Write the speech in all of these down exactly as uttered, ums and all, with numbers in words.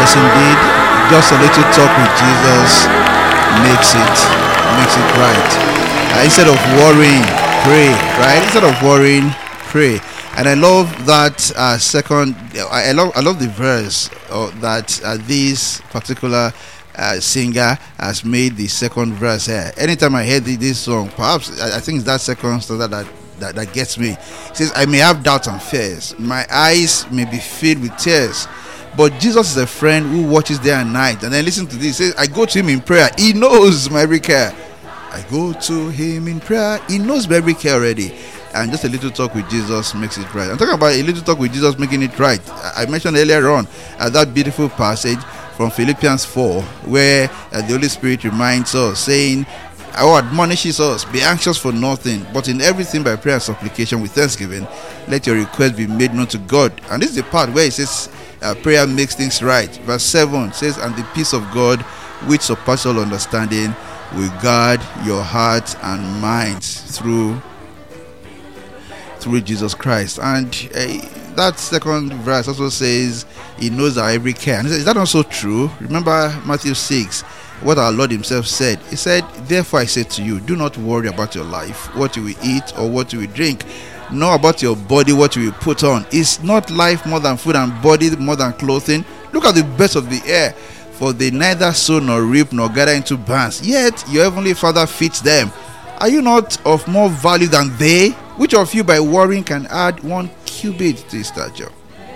Yes, indeed. Just a little talk with Jesus makes it makes it right. Uh, instead of worrying, pray. Right? Instead of worrying, pray. And I love that uh, second. I love I love the verse uh, that uh, this particular uh, singer has made the second verse here. Anytime I hear the, this song, perhaps I, I think it's that second stanza that. That, that gets me. It says, I may have doubts and fears. My eyes may be filled with tears. But Jesus is a friend who watches day and night. And then listen to this. It says, I go to him in prayer. He knows my every care. I go to him in prayer. He knows my every care already. And just a little talk with Jesus makes it right. I'm talking about a little talk with Jesus making it right. I mentioned earlier on uh, that beautiful passage from Philippians four, where uh, the Holy Spirit reminds us, saying, or admonishes us, be anxious for nothing, but in everything by prayer and supplication with thanksgiving, let your request be made known to God. And this is the part where it says uh, prayer makes things right. Verse seven says, and the peace of God, which surpasses all understanding, will guard your heart and minds through through Jesus Christ. And uh, that second verse also says, he knows our every care. And is that also true? Remember Matthew six, what our Lord himself said. He said, therefore I say to you, do not worry about your life, what you will eat or what you will drink, nor about your body, what you will put on. Is not life more than food, and body more than clothing? Look at the birds of the air, for they neither sow nor reap nor gather into barns, yet your heavenly Father feeds them. Are you not of more value than they? Which of you by worrying can add one cubit to his stature?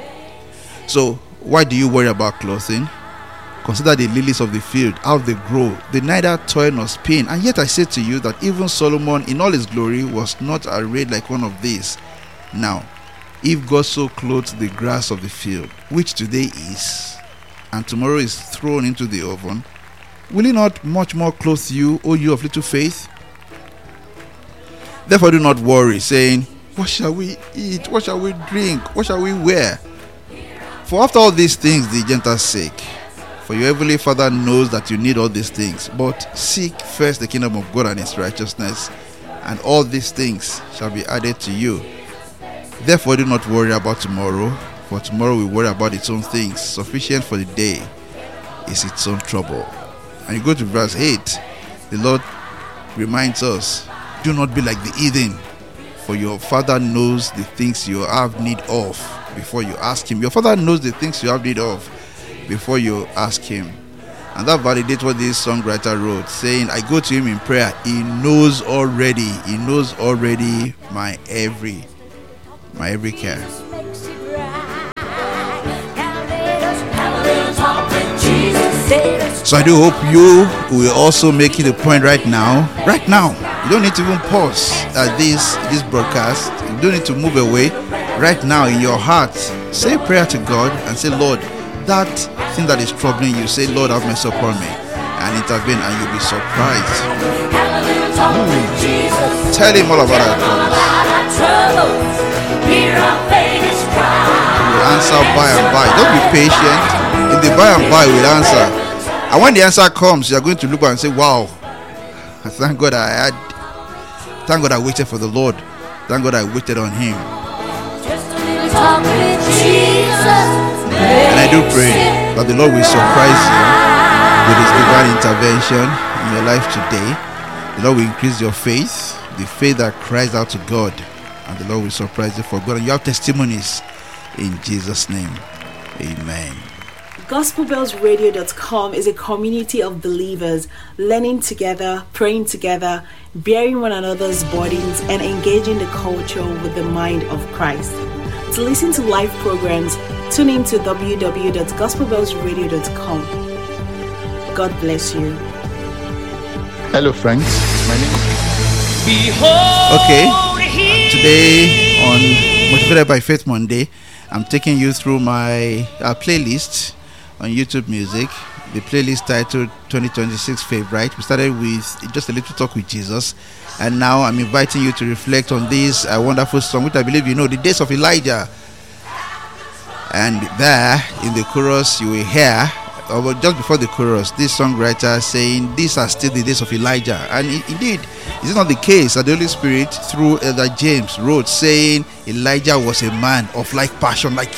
So why do you worry about clothing? Consider the lilies of the field, how they grow. They neither toil nor spin. And yet I say to you that even Solomon in all his glory was not arrayed like one of these. Now, if God so clothes the grass of the field, which today is, and tomorrow is thrown into the oven, will he not much more clothe you, O you of little faith? Therefore do not worry, saying, what shall we eat? What shall we drink? What shall we wear? For after all these things the Gentiles seek. For your heavenly Father knows that you need all these things. But seek first the kingdom of God and his righteousness, and all these things shall be added to you. Therefore do not worry about tomorrow, for tomorrow will worry about its own things. Sufficient for the day is its own trouble. And you go to verse eight. The Lord reminds us, do not be like the heathen, for your Father knows the things you have need of before you ask him. Your Father knows the things you have need of before you ask him. And that validates what this songwriter wrote, saying, I go to him in prayer. He knows already. He knows already my every, my every care. So I do hope you will also make it a point right now. Right now. You don't need to even pause at this, this broadcast. You don't need to move away. Right now in your heart, say a prayer to God and say, Lord, that thing that is troubling you, say, Lord, have mercy upon me, and intervene, and you'll be surprised. Ooh. Tell him all about our troubles. He will answer by and by. Don't be patient. In the by and by, he will answer. And when the answer comes, you are going to look back and say, wow, thank God I had, thank God I waited for the Lord. Thank God I waited on him. Just a little talk with Jesus. And I do pray that the Lord will surprise you with his divine intervention in your life today. The Lord will increase your faith, the faith that cries out to God, and the Lord will surprise you for God. And you have testimonies in Jesus' name. Amen. Gospel Bells Radio dot com is a community of believers learning together, praying together, bearing one another's burdens, and engaging the culture with the mind of Christ. To listen to live programs, tune in to w w w dot gospel bells radio dot com. God bless you. Hello, friends. My name is... Okay. Today on Motivated by Faith Monday, I'm taking you through my uh, playlist on YouTube Music. The playlist titled twenty twenty-six Favorite. We started with just a little talk with Jesus, and now I'm inviting you to reflect on this uh, wonderful song, which I believe you know, The Days of Elijah. And there in the chorus you will hear, or just before the chorus, this songwriter saying, these are still the days of Elijah. And indeed, is it not the case that the Holy Spirit through Elder James wrote, saying Elijah was a man of like passion like you,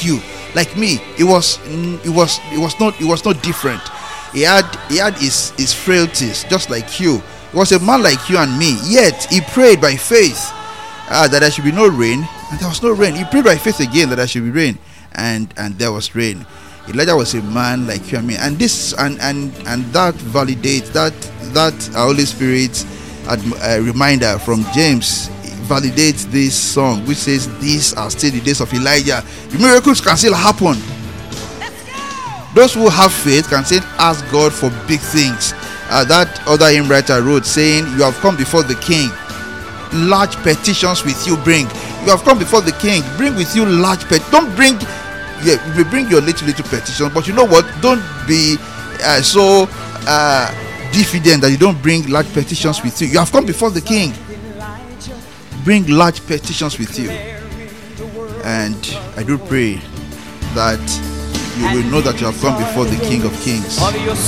like me. It was it was it was not it was not different. He had he had his his frailties just like you. He was a man like you and me, yet he prayed by faith uh, that there should be no rain, and there was no rain. He prayed by faith again that there should be rain, and and there was rain. Elijah was a man like you and me, and this and and and that validates that that Holy Spirit uh, reminder from James validates this song, which says, "These are still the days of Elijah." The miracles can still happen. Those who have faith can still ask God for big things. Uh, that other hymn writer wrote, saying, "You have come before the King. Large petitions with you bring." You have come before the King. Bring with you large pet. Don't bring. Yeah, you may bring your little little petitions, but you know what? Don't be uh, so uh, diffident that you don't bring large petitions with you. You have come before the King. Bring large petitions with you, and I do pray that you will know that you have come before the King of Kings.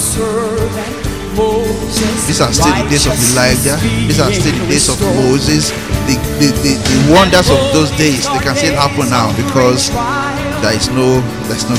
These are still the days of Elijah. These are still the days of Moses. The, the, the, the wonders of those days, they can still happen now, because there is no there's no